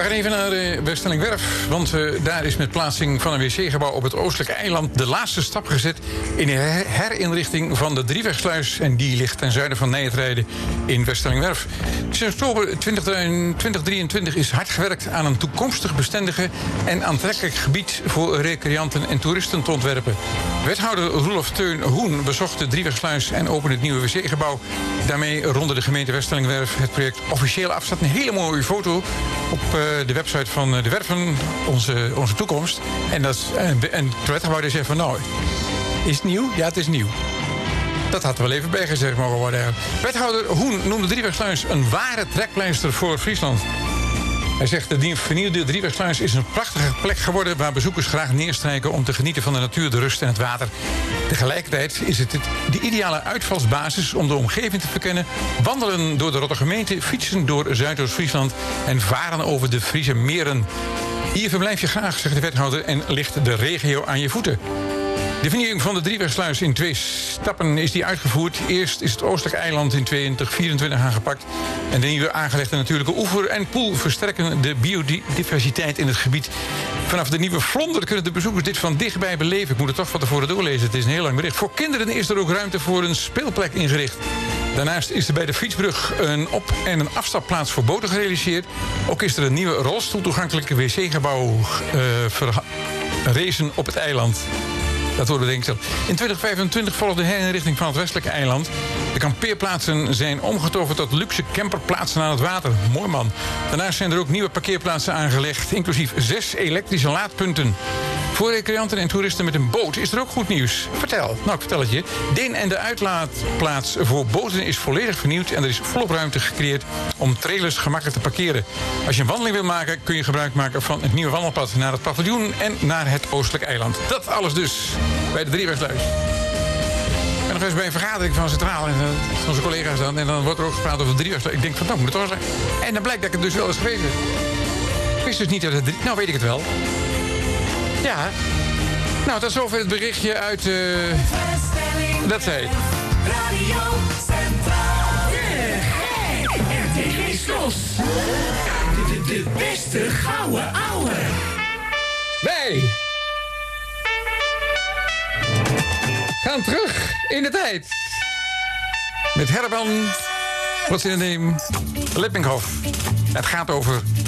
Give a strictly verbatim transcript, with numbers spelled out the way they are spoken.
We gaan even naar de Westerlingwerf, want uh, daar is met plaatsing van een wc-gebouw op het oostelijke eiland de laatste stap gezet in de her- herinrichting van de Driewegssluis. En die ligt ten zuiden van Nijenrijden in Westerlingwerf. Sinds oktober twintig drieëntwintig is hard gewerkt aan een toekomstig bestendige en aantrekkelijk gebied voor recreanten en toeristen te ontwerpen. Wethouder Roelof Teun Hoen bezocht de Driewegssluis en opende het nieuwe wc-gebouw. Daarmee ronde de gemeente Westerlingwerf het project officieel af. Staat een hele mooie foto op uh, de website van de Werven, onze, onze toekomst. En, dat, en, en de wethouder zei van, nou, is het nieuw? Ja, het is nieuw. Dat had er wel even bij gezegd mogen worden. Wethouder Hoen noemde Driewegssluis een ware trekpleister voor Friesland. Hij zegt, de vernieuwde Driewegssluis is een prachtige plek geworden waar bezoekers graag neerstrijken om te genieten van de natuur, de rust en het water. Tegelijkertijd is het de ideale uitvalsbasis om de omgeving te verkennen, wandelen door de Rottergemeente, fietsen door Zuidoost-Friesland en varen over de Friese meren. Hier verblijf je graag, zegt de wethouder, en ligt de regio aan je voeten. De vernieuwing van de Driewegssluis in twee stappen is die uitgevoerd. Eerst is het oostelijke eiland in tweeëntwintig vierentwintig aangepakt. En de nieuwe aangelegde natuurlijke oever en poel versterken de biodiversiteit in het gebied. Vanaf de nieuwe Vlonder kunnen de bezoekers dit van dichtbij beleven. Ik moet het toch van tevoren doorlezen, het is een heel lang bericht. Voor kinderen is er ook ruimte voor een speelplek ingericht. Daarnaast is er bij de fietsbrug een op- en een afstapplaats voor boten gerealiseerd. Ook is er een nieuwe rolstoeltoegankelijke wc-gebouw uh, verrezen op het eiland. Dat worden we denk ik zelf. In twintig vijfentwintig volgt de herinrichting van het westelijke eiland. De kampeerplaatsen zijn omgetoverd tot luxe camperplaatsen aan het water. Mooi man. Daarnaast zijn er ook nieuwe parkeerplaatsen aangelegd, inclusief zes elektrische laadpunten. Voor recreanten en toeristen met een boot is er ook goed nieuws. Vertel. Nou, ik vertel het je. De in- en de uitlaatplaats voor boten is volledig vernieuwd en er is volop ruimte gecreëerd om trailers gemakkelijk te parkeren. Als je een wandeling wil maken, kun je gebruik maken van het nieuwe wandelpad naar het paviljoen en naar het oostelijk eiland. Dat alles dus bij de Driewegssluis. Ik ben nog eens bij een vergadering van Centraal en uh, onze collega's dan. En dan wordt er ook gepraat over de Driewegssluis. Ik denk van, nou, moet het toch zijn. En dan blijkt dat ik het dus wel eens geweest ben. Ik wist dus niet dat het... Drie... Nou, weet ik het wel. Ja. Nou, tot zover het berichtje uit... Uh... Dat zei ik. Radio Centraal. De R T G Slos. De, de, de beste gouden ouwe. Wij gaan terug in de tijd. Met Herman, wat is in de naam? Lippinghoff. Het gaat over